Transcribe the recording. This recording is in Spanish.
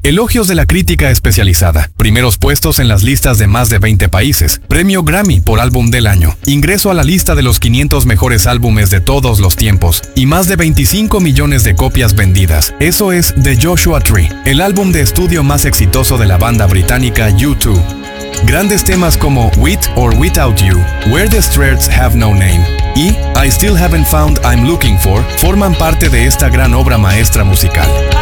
Elogios de la crítica especializada, primeros puestos en las listas de más de 20 países, premio Grammy por álbum del año, ingreso a la lista de los 500 mejores álbumes de todos los tiempos y más de 25 millones de copias vendidas. Eso es The Joshua Tree, el álbum de estudio más exitoso de la banda británica U2. Grandes temas como With or Without You, Where the Streets Have No Name y I Still Haven't Found I'm Looking For forman parte de esta gran obra maestra musical.